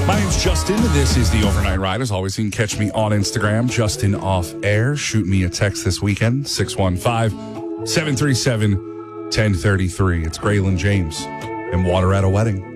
My name's Justin. This is the Overnight Ride. As always, you can catch me on Instagram, Justin Off Air. Shoot me a text this weekend, 615-737-1033. It's Graylin James and Water at a Wedding.